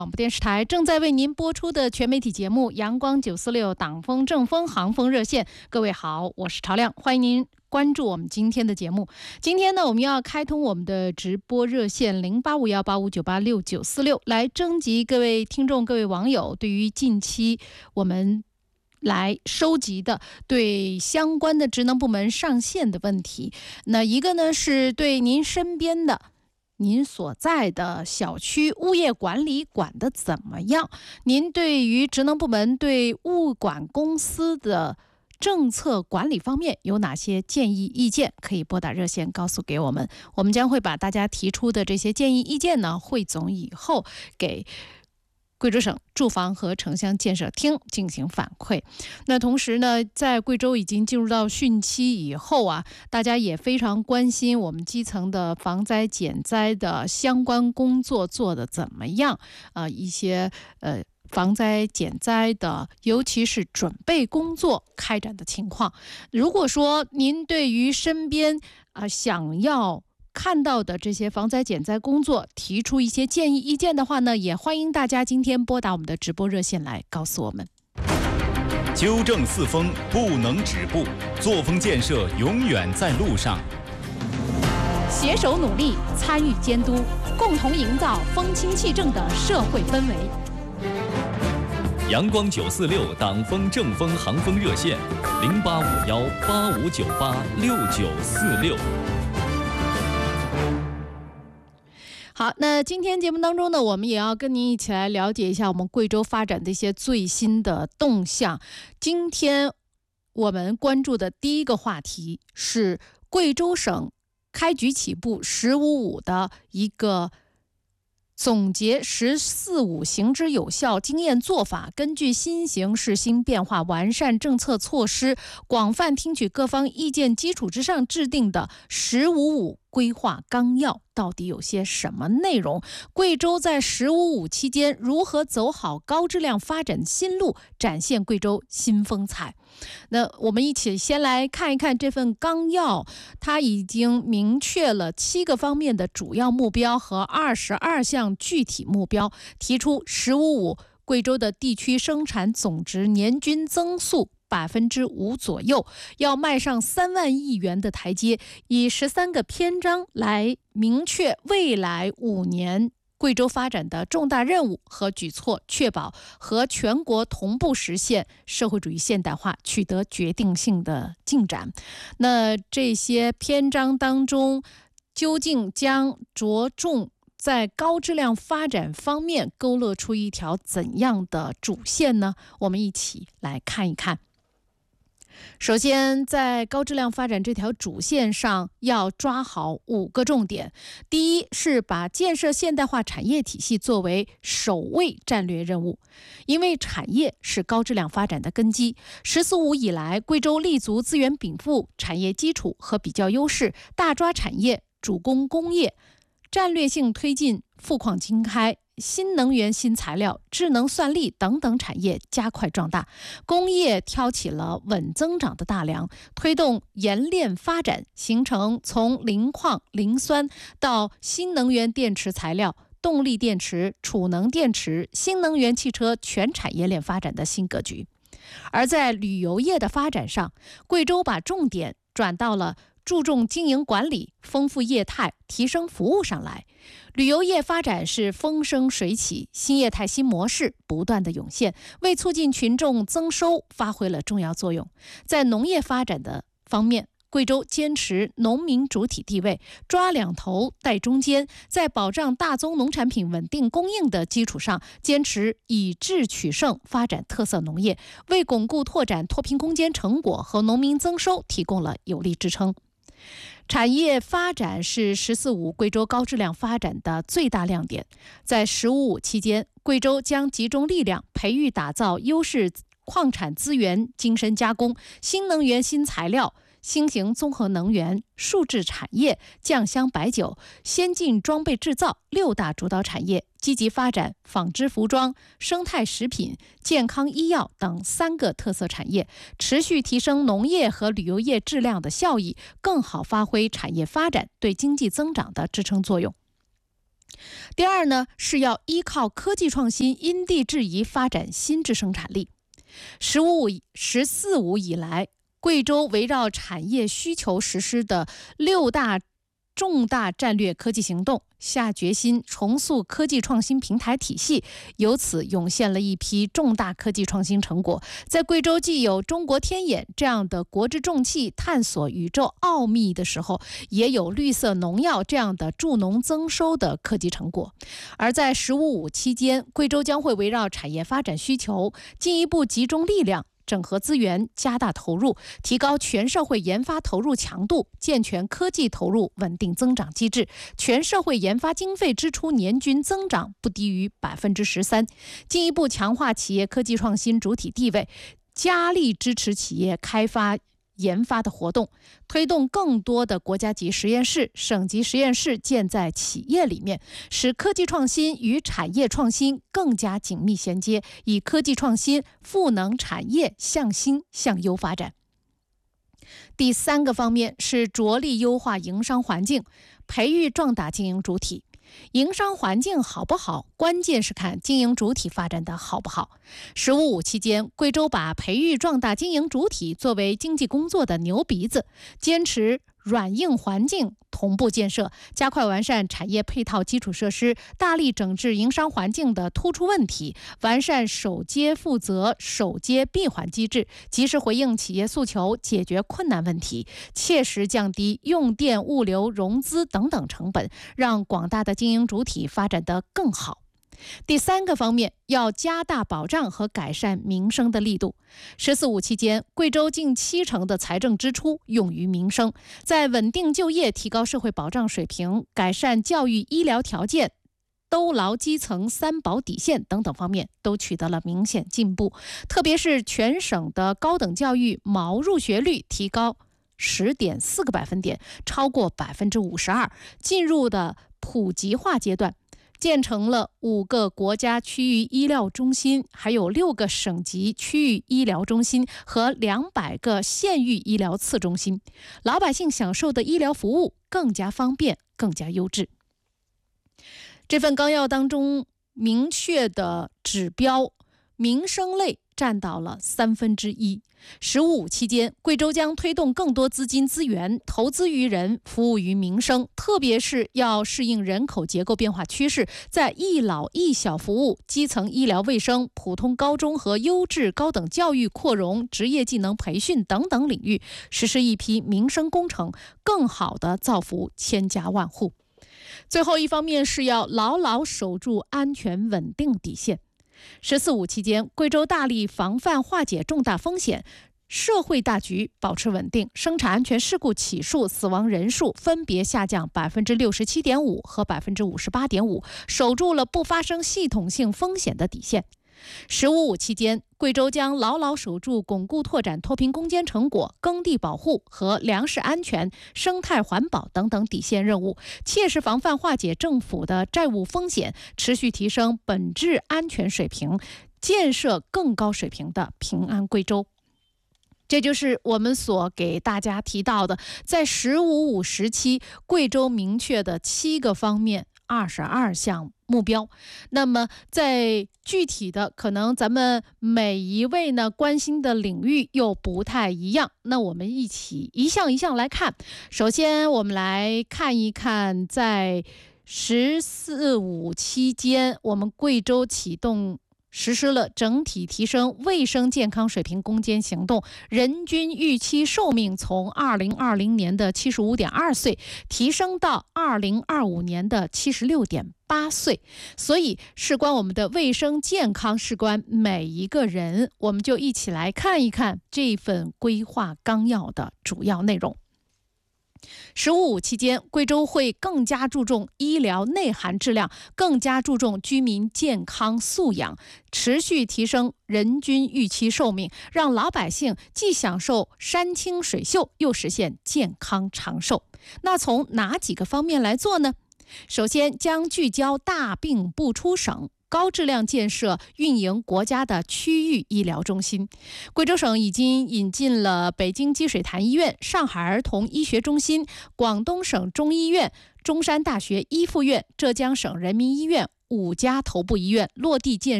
广播电视台正在为您播出的全媒体节目《阳光946党风正风航风热线》。各位好，我是朝亮，欢迎您关注我们今天的节目。今天呢，我们要开通我们的直播热线085185986946，来征集各位听众、各位网友对于近期我们来收集的对相关的职能部门上线的问题。那一个呢，是对您身边的您所在的小区物业管理管得怎么样？您对于职能部门对物管公司的政策管理方面有哪些建议意见？可以拨打热线告诉给我们，我们将会把大家提出的这些建议意见呢汇总以后给贵州省住房和城乡建设厅进行反馈。那同时呢，在贵州已经进入到汛期以后啊，大家也非常关心我们基层的防灾减灾的相关工作做得怎么样一些防灾减灾的尤其是准备工作开展的情况。如果说您对于身边想要看到的这些防灾减灾工作提出一些建议意见的话呢，也欢迎大家今天拨打我们的直播热线来告诉我们。 纠正四风不能止步，作风建设永远在路上。 携手努力，参与监督，共同营造风清气正的社会氛围。 阳光946党风正风航风热线085185986946。 好，那今天节目当中呢，我们也要跟您一起来了解一下我们贵州发展的一些最新的动向。今天我们关注的第一个话题是贵州省开局起步“1055”的一个总结“1045”行之有效经验做法，根据新形势新变化，完善政策措施，广泛听取各方意见基础之上制定的“1055”规划纲要到底有些什么内容？贵州在“1055”期间如何走好高质量发展新路，展现贵州新风采？那我们一起先来看一看这份纲要，它已经明确了7个方面的主要目标和22项具体目标，提出“1055”贵州的地区生产总值年均增速5%左右，要迈上3万亿元的台阶，以13个篇章来明确未来5年贵州发展的重大任务和举措，确保和全国同步实现社会主义现代化取得决定性的进展。那这些篇章当中，究竟将着重在高质量发展方面勾勒出一条怎样的主线呢？我们一起来看一看。首先，在高质量发展这条主线上，要抓好5个重点。第一是把建设现代化产业体系作为首位战略任务，因为产业是高质量发展的根基。“1045”以来，贵州立足资源禀赋、产业基础和比较优势，大抓产业、主攻工业，战略性推进富矿经开、新能源、新材料、智能算力等等产业加快壮大，工业挑起了稳增长的大梁，推动冶炼发展，形成从磷矿、磷酸到新能源电池材料、动力电池、储能电池、新能源汽车全产业链发展的新格局。而在旅游业的发展上，贵州把重点转到了注重经营管理、丰富业态、提升服务上来。旅游业发展是风生水起，新业态新模式不断的涌现，为促进群众增收发挥了重要作用。在农业发展的方面，贵州坚持农民主体地位，抓两头带中间，在保障大宗农产品稳定供应的基础上，坚持以智取胜，发展特色农业，为巩固拓展脱贫攻坚成果和农民增收提供了有力支撑。产业发展是“1045”贵州高质量发展的最大亮点。在“1055”期间，贵州将集中力量培育打造优势矿产资源精深加工、新能源新材料、新型综合能源、数字产业、酱香白酒、先进装备制造6大主导产业，积极发展纺织服装、生态食品、健康医药等3个特色产业，持续提升农业和旅游业质量的效益，更好发挥产业发展对经济增长的支撑作用。 第二呢，是要依靠科技创新，因地制宜发展新质生产力。“十四五”以来，贵州围绕产业需求实施的6大重大战略科技行动，下决心重塑科技创新平台体系，由此涌现了一批重大科技创新成果。在贵州既有中国天眼这样的国之重器探索宇宙奥秘的时候，也有绿色农药这样的助农增收的科技成果。而在“15+5”期间，贵州将会围绕产业发展需求，进一步集中力量，整合资源，加大投入，提高全社会研发投入强度，健全科技投入稳定增长机制，全社会研发经费支出年均增长不低于13%，进一步强化企业科技创新主体地位，加力支持企业开发研发的活动，推动更多的国家级实验室、省级实验室建在企业里面，使科技创新与产业创新更加紧密衔接，以科技创新赋能产业向新向优发展。第3个方面是着力优化营商环境，培育壮大经营主体。营商环境好不好，关键是看经营主体发展的好不好。“15+5”期间，贵州把培育壮大经营主体作为经济工作的牛鼻子，坚持软硬环境同步建设，加快完善产业配套基础设施，大力整治营商环境的突出问题，完善守接负责、守接闭环机制，及时回应企业诉求，解决困难问题，切实降低用电、物流、融资等等成本，让广大的经营主体发展得更好。第3个方面，要加大保障和改善民生的力度。“14+5”期间，贵州近70%的财政支出用于民生，在稳定就业、提高社会保障水平、改善教育医疗条件、兜牢基层3保底线等等方面都取得了明显进步。特别是全省的高等教育毛入学率提高10.4个百分点，超过52%，进入的普及化阶段。建成了5个国家区域医疗中心，还有6个省级区域医疗中心和200个县域医疗次中心，老百姓享受的医疗服务更加方便、更加优质。这份纲要当中明确的指标，民生类占到了1/3。“15+5”期间，贵州将推动更多资金资源投资于人，服务于民生，特别是要适应人口结构变化趋势，在一老一小服务、基层医疗卫生、普通高中和优质高等教育扩容、职业技能培训等等领域，实施一批民生工程，更好地造福千家万户。最后一方面是要牢牢守住安全稳定底线。“14+5”期间，贵州大力防范化解重大风险，社会大局保持稳定，生产安全事故起数、死亡人数分别下降67.5%和58.5%，守住了不发生系统性风险的底线。“15+5”期间，贵州将牢牢守住巩固拓展脱贫攻坚成果、耕地保护和粮食安全、生态环保等等底线任务，切实防范化解政府的债务风险，持续提升本质安全水平，建设更高水平的平安贵州。这就是我们所给大家提到的，在“15+5”时期，贵州明确的7个方面、22项目标。那么在具体的，可能咱们每一位呢关心的领域又不太一样，那我们一起一项一项来看。首先我们来看一看，在“14+5”期间，我们贵州启动实施了整体提升卫生健康水平攻坚行动，人均预期寿命从2020年的75.2岁提升到2025年的76.8岁。所以事关我们的卫生健康，事关每一个人，我们就一起来看一看这份规划纲要的主要内容。“15+5”期间，贵州会更加注重医疗内涵质量，更加注重居民健康素养，持续提升人均预期寿命，让老百姓既享受山清水秀，又实现健康长寿。那从哪几个方面来做呢？首先，将聚焦大病不出省、 高质量建设运营国家的区域医疗中心。贵州省已经引进了北京积水潭医院、上海儿童医学中心、广东省中医院、中山大学医附院、浙江省人民医院5家头部医院，落地建